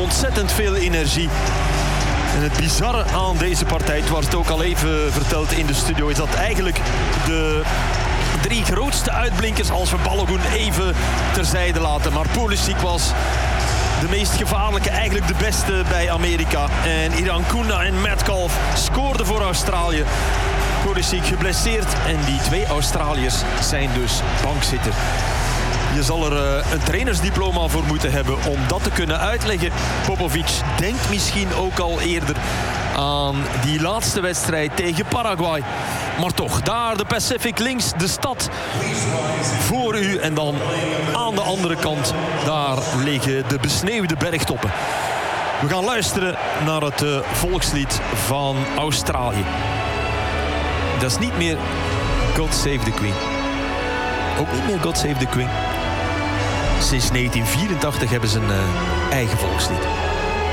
ontzettend veel energie. En het bizarre aan deze partij, het was het ook al even verteld in de studio, is dat eigenlijk de 3 grootste uitblinkers, als we Balogun even terzijde laten. Maar Pulisic was de meest gevaarlijke, eigenlijk de beste bij Amerika. En Irankunda en Metcalf scoorden voor Australië. Pulisic geblesseerd en die 2 Australiërs zijn dus bankzitter. Je zal er een trainersdiploma voor moeten hebben om dat te kunnen uitleggen. Popovic denkt misschien ook al eerder aan die laatste wedstrijd tegen Paraguay. Maar toch, daar de Pacific links, de stad voor u. En dan aan de andere kant, daar liggen de besneeuwde bergtoppen. We gaan luisteren naar het volkslied van Australië. Dat is niet meer God Save the Queen. Ook niet meer God Save the Queen. Sinds 1984 hebben ze een eigen volkslied.